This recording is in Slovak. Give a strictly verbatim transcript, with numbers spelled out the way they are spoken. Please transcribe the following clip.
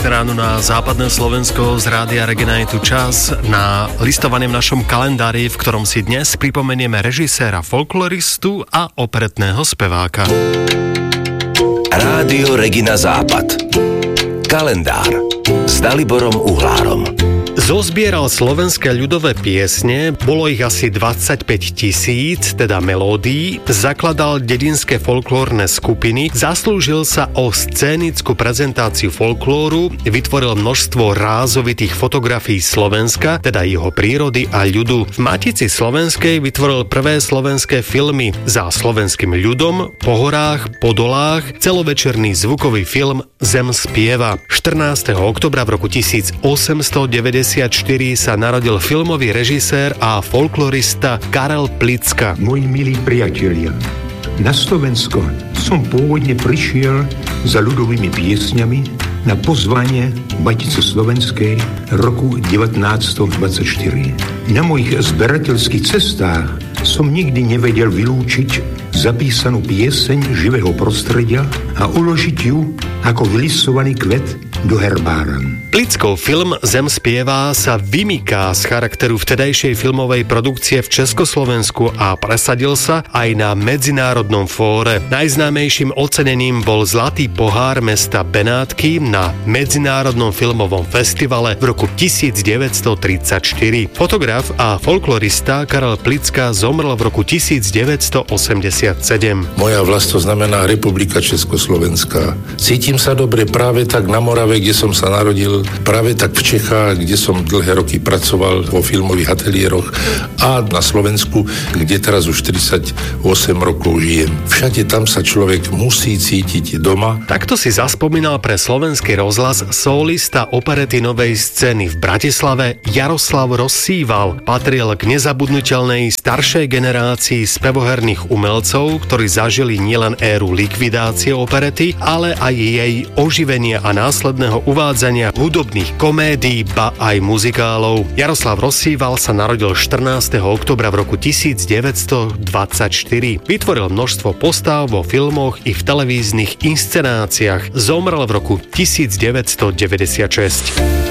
Pekné ráno na západné Slovensko z Rádia Regina. Je tu čas na listovanie v našom kalendári, v ktorom si dnes pripomenieme režiséra, folkloristu a operetného speváka. Rádio Regina Západ. Kalendár s Daliborom Uhlárom. Zozbieral slovenské ľudové piesne, bolo ich asi dvadsaťpäť tisíc, teda melódií, zakladal dedinské folklórne skupiny, zaslúžil sa o scénickú prezentáciu folklóru, vytvoril množstvo rázovitých fotografií Slovenska, teda jeho prírody a ľudu. V Matici slovenskej vytvoril prvé slovenské filmy Za slovenským ľudom, Po horách, po dolách, celovečerný zvukový film Zem spieva. štrnásteho októbra v roku tisícosemstodeväťdesiatštyri sa narodil filmový režisér a folklorista Karel Plicka. Moji milí priatelia, na Slovensko som pôvodne prišiel za ľudovými piesňami na pozvanie Matice slovenskej roku devätnásťstodvadsaťštyri. Na mojich zberateľských cestách som nikdy nevedel vylúčiť zapísanú pieseň živého prostredia a uložiť ju ako vylisovaný kvet do herbára. Plickov film Zem spieva sa vymyká z charakteru vtedajšej filmovej produkcie v Československu a presadil sa aj na medzinárodnom fóre. Najznámejším ocenením bol Zlatý pohár mesta Benátky na Medzinárodnom filmovom festivale v roku devätnásťtridsaťštyri. Fotograf a folklorista Karel Plicka zomrel v roku devätnásťosemdesiatsedem. Moja vlast, to znamená Republika Československá. Cítim sa dobre práve tak na Morave, kde som sa narodil, práve tak v Čechách, kde som dlhé roky pracoval vo filmových ateliéroch, a na Slovensku, kde teraz už tridsaťosem rokov žijem. Všade tam sa človek musí cítiť doma. Takto si zaspomínal pre Slovenský rozhlas solista operety novej scény v Bratislave Jaroslav Rossíval. Patril k nezabudnutelnej staršej generácii spevoherných umelcov, ktorí zažili nielen éru likvidácie operety, ale aj jej oživenia a následného uvádzania hudobných komédií, ba aj muzikálov. Jaroslav Rossíval sa narodil štrnásteho októbra v roku devätnásťdvadsaťštyri. Vytvoril množstvo postáv vo filmoch i v televíznych inscenáciách. Zomrel v roku devätnásťdeväťdesiatšesť.